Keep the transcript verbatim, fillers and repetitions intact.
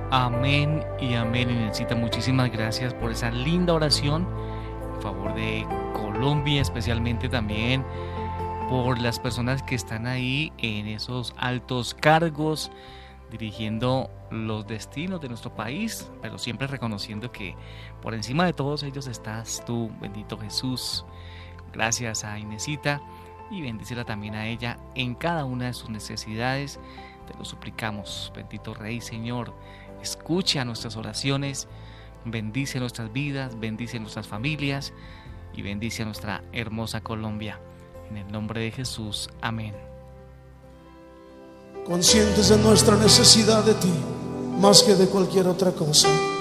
Amén y amén. Inesita, muchísimas gracias por esa linda oración en favor de Colombia, especialmente también por las personas que están ahí en esos altos cargos, dirigiendo los destinos de nuestro país, pero siempre reconociendo que por encima de todos ellos estás tú, bendito Jesús. Gracias a Inesita y bendícela también a ella en cada una de sus necesidades. Te lo suplicamos, bendito Rey, Señor, escucha nuestras oraciones, bendice nuestras vidas, bendice nuestras familias y bendice a nuestra hermosa Colombia. En el nombre de Jesús, amén. Conscientes de nuestra necesidad de ti, más que de cualquier otra cosa.